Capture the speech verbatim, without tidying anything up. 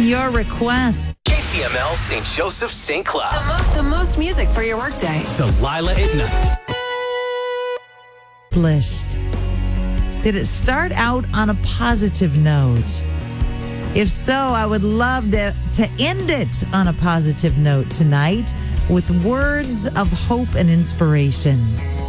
your request. K C M L Saint Joseph Saint Cloud. The most, the most music for your workday. Delilah at night. Published. Did it start out on a positive note? If so, I would love to, to end it on a positive note tonight with words of hope and inspiration.